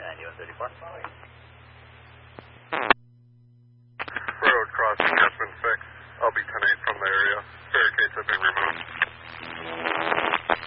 9134. Road crossing has been fixed. I'll be 10-8 from the area. Barricades have been removed.